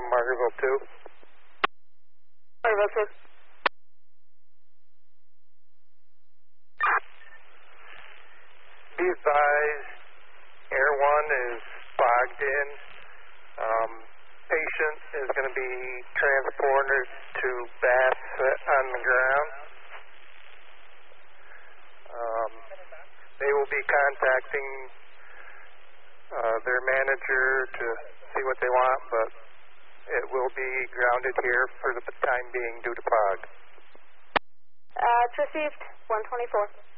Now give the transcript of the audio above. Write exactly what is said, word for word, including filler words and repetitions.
from Margaretville two. Margaretville two. Be advised, Air one is bogged in. Um, patient is going to be transported to baths on the ground. Um, they will be contacting uh, their manager to see what they want, but it will be grounded here for the time being due to fog. Uh, it's received, one twenty-four.